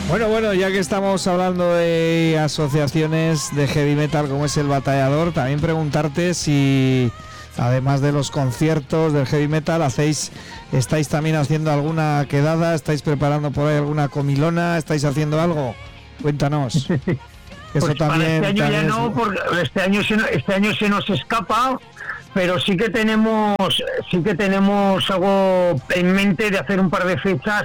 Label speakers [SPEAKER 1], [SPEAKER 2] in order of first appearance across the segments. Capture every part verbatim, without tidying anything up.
[SPEAKER 1] Bueno, bueno, ya que estamos hablando de asociaciones de heavy metal como es el Batallador, también preguntarte si, además de los conciertos del heavy metal, hacéis, estáis también haciendo alguna quedada, estáis preparando por ahí alguna comilona, estáis haciendo algo. Cuéntanos. Eso
[SPEAKER 2] pues
[SPEAKER 1] también,
[SPEAKER 2] para este año
[SPEAKER 1] también
[SPEAKER 2] ya
[SPEAKER 1] es...
[SPEAKER 2] no, porque este año se, este año se nos escapa, pero sí que tenemos, sí que tenemos algo en mente de hacer un par de fechas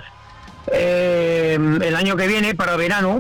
[SPEAKER 2] eh, el año que viene para verano,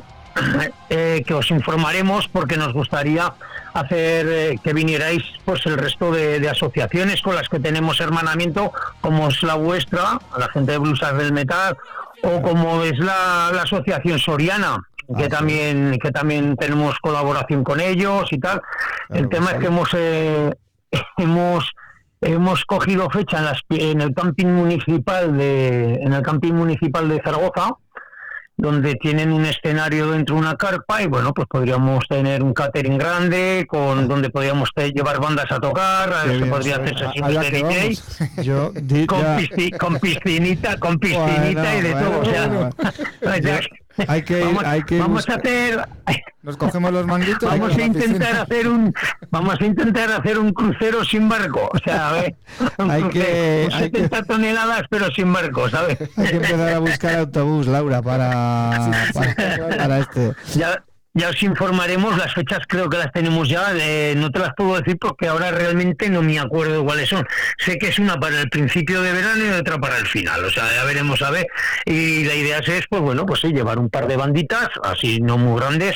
[SPEAKER 2] eh, que os informaremos porque nos gustaría hacer eh, que vinierais pues el resto de, de asociaciones con las que tenemos hermanamiento, como es la vuestra, la gente de Blusas del Metal, o como es la, la asociación Soriana, que ah, también sí. que también tenemos colaboración con ellos y tal. Claro, el tema es que hemos eh, hemos hemos cogido fecha en, las, en el camping municipal de en el camping municipal de Zaragoza, donde tienen un escenario dentro de una carpa, y bueno, pues podríamos tener un catering grande con donde podríamos llevar bandas a tocar, se bien, podría hacer sesiones de D J Yo, di, con, pisci, con piscinita, con piscinita bueno, y de bueno, todo, bueno, o sea, ya,
[SPEAKER 1] hay que ir,
[SPEAKER 2] vamos,
[SPEAKER 1] hay que
[SPEAKER 2] vamos a hacer
[SPEAKER 3] nos cogemos los manguitos,
[SPEAKER 2] vamos a intentar hacer un vamos a intentar hacer un crucero sin barco, o sea, a ver, un
[SPEAKER 1] hay
[SPEAKER 2] crucero,
[SPEAKER 1] que
[SPEAKER 2] setenta
[SPEAKER 1] hay que,
[SPEAKER 2] toneladas pero sin barco, ¿sabes?
[SPEAKER 1] Hay que empezar a buscar autobús, Laura, para para, para este.
[SPEAKER 2] Ya Ya os informaremos, las fechas creo que las tenemos ya, eh, no te las puedo decir porque ahora realmente no me acuerdo cuáles son. Sé que es una para el principio de verano y otra para el final, o sea, ya veremos a ver. Y la idea es, pues bueno, pues sí, llevar un par de banditas, así no muy grandes,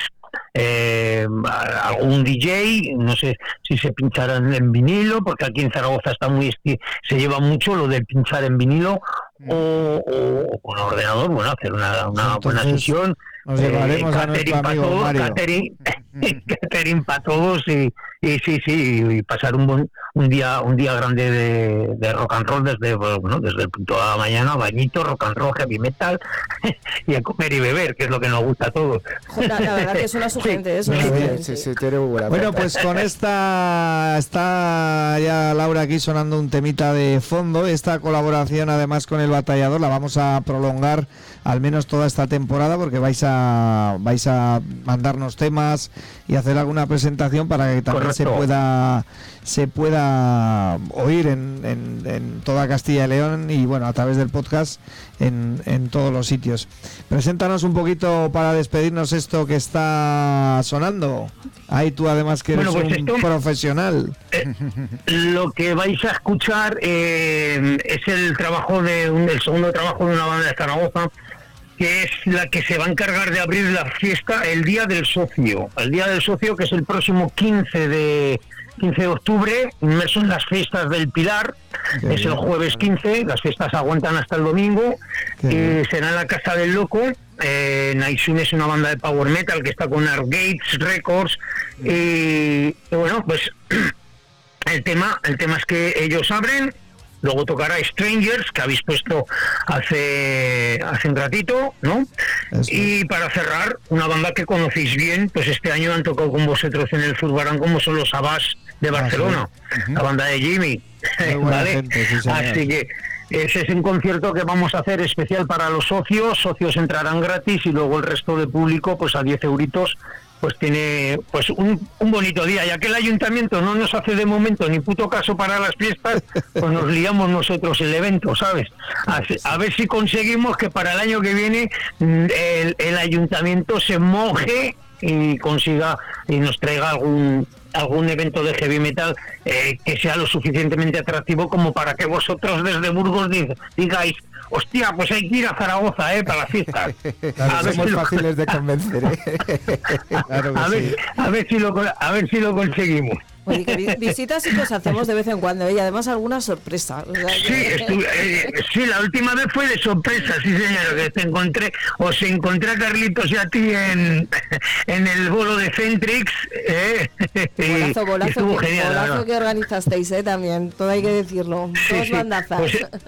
[SPEAKER 2] eh, algún D J, no sé si se pincharán en vinilo, porque aquí en Zaragoza está muy esti- se lleva mucho lo del pinchar en vinilo, mm. o, o, o con ordenador, bueno, hacer una, una Entonces, buena sesión.
[SPEAKER 1] Nos llevaremos eh, a nuestro amigo
[SPEAKER 2] todos,
[SPEAKER 1] Mario.
[SPEAKER 2] Catering, catering para todos y, y sí, sí, y pasar un buen, un día un día grande de, de rock and roll desde bueno, desde el punto de la mañana, bañito, rock and roll, heavy metal y a comer y beber, que es lo que nos gusta a todos.
[SPEAKER 4] La, la verdad que es una sugerente
[SPEAKER 2] sí.
[SPEAKER 4] eso.
[SPEAKER 3] Sí, sí, sí, sí,
[SPEAKER 1] bueno, pues con esta está ya Laura aquí sonando un temita de fondo. Esta colaboración además con el Batallador la vamos a prolongar al menos toda esta temporada, porque vais a vais a mandarnos temas y hacer alguna presentación para que también Correcto. se pueda se pueda oír en, en, en toda Castilla y León y bueno, a través del podcast en, en todos los sitios. Preséntanos un poquito para despedirnos esto que está sonando. Ahí tú además que eres bueno, pues un esto, profesional.
[SPEAKER 2] Eh, lo que vais a escuchar eh, es el trabajo de un, el segundo trabajo de una banda de Zaragoza, que es la que se va a encargar de abrir la fiesta el Día del Socio. El Día del Socio, que es el próximo quince de octubre, inmerso en las fiestas del Pilar. Qué es bien. El jueves quince, las fiestas aguantan hasta el domingo. Eh, será en la Casa del Loco. Eh, Naisune es una banda de power metal que está con Argates Records. Y, y bueno, pues el tema, el tema es que ellos abren. Luego tocará Strangers, que habéis puesto hace hace un ratito, ¿no? Eso. Y para cerrar, una banda que conocéis bien, pues este año han tocado con vosotros en el Zurbarán, como son los Abbas de Barcelona, ah, sí. uh-huh. La banda de Jimmy, ¿vale? Gente, sí, así que ese es un concierto que vamos a hacer especial para los socios. Socios entrarán gratis y luego el resto de público, pues a diez euritos, pues tiene pues un, un bonito día. Ya que el ayuntamiento no nos hace de momento ni puto caso para las fiestas, pues nos liamos nosotros el evento, ¿sabes? A, a ver si conseguimos que para el año que viene el, el ayuntamiento se moje y consiga y nos traiga algún algún evento de heavy metal eh, que sea lo suficientemente atractivo como para que vosotros desde Burgos digáis: hostia, pues hay que ir a Zaragoza, ¿eh? Para las fiestas.
[SPEAKER 3] Claro, a ver somos si lo... fáciles de convencer, ¿eh?
[SPEAKER 2] Claro que a, ver, sí. a ver si lo a ver si lo conseguimos.
[SPEAKER 4] Oye, que visitas sí que os hacemos de vez en cuando, ¿eh? Y además alguna sorpresa. O sea,
[SPEAKER 2] sí, estuve, eh, sí, la última vez fue de sorpresa, sí señor, que te encontré, os encontré a Carlitos y a ti en, en el bolo de Centrix. Eh,
[SPEAKER 4] bolazo, bolazo,
[SPEAKER 2] estuvo
[SPEAKER 4] que,
[SPEAKER 2] genial,
[SPEAKER 4] bolazo que organizasteis, ¿eh? También, todo hay que decirlo.
[SPEAKER 2] Sí,
[SPEAKER 4] Dos
[SPEAKER 2] sí,
[SPEAKER 4] bandazas.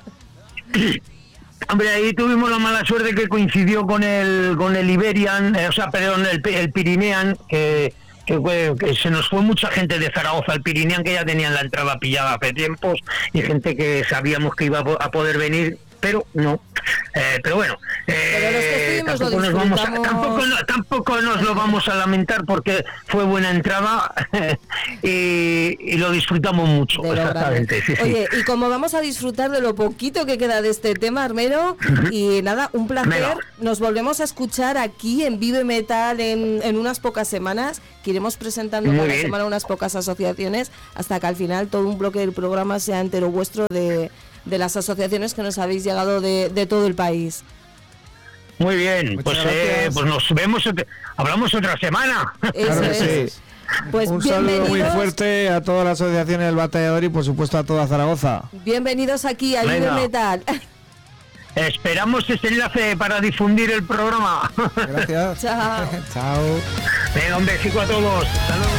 [SPEAKER 2] Pues, hombre, ahí tuvimos la mala suerte que coincidió con el con el Iberian, eh, o sea, perdón, el, el Pirinean, que, que, fue, que se nos fue mucha gente de Zaragoza al Pirinean, que ya tenían la entrada pillada hace tiempos, y gente que sabíamos que iba a poder venir, pero no. Eh, pero bueno. Eh,
[SPEAKER 4] pero los que estuvimos nos lo
[SPEAKER 2] tampoco nos vamos a-
[SPEAKER 4] disfrutamos.
[SPEAKER 2] tampoco, no- tampoco nos lo vamos a lamentar porque fue buena entrada y, y lo disfrutamos mucho.
[SPEAKER 4] De lo
[SPEAKER 2] Exactamente,
[SPEAKER 4] grande.
[SPEAKER 2] sí, sí.
[SPEAKER 4] Oye, y como vamos a disfrutar de lo poquito que queda de este tema, Armero, y nada, un placer.
[SPEAKER 2] Venga.
[SPEAKER 4] Nos volvemos a escuchar aquí en Vive Metal en, en unas pocas semanas, que iremos presentando
[SPEAKER 2] Muy
[SPEAKER 4] cada
[SPEAKER 2] bien.
[SPEAKER 4] semana unas pocas asociaciones, hasta que al final todo un bloque del programa sea entero vuestro de, de las asociaciones que nos habéis llegado de, de todo el país.
[SPEAKER 2] Muy bien,
[SPEAKER 3] Muchas
[SPEAKER 2] pues, eh,
[SPEAKER 3] gracias.
[SPEAKER 2] pues nos vemos, ot- hablamos otra semana.
[SPEAKER 4] Eso
[SPEAKER 1] Claro que
[SPEAKER 4] es.
[SPEAKER 1] sí.
[SPEAKER 4] Pues
[SPEAKER 1] Un saludo muy
[SPEAKER 4] bienvenidos,
[SPEAKER 1] fuerte a toda la asociación del Batallador y por supuesto a toda Zaragoza.
[SPEAKER 4] bienvenidos aquí a Vive
[SPEAKER 2] Venga.
[SPEAKER 4] Metal.
[SPEAKER 2] Esperamos ese enlace para difundir el programa.
[SPEAKER 3] Gracias.
[SPEAKER 4] Chao.
[SPEAKER 3] Chao.
[SPEAKER 2] Venga, un besico a todos. Hasta luego.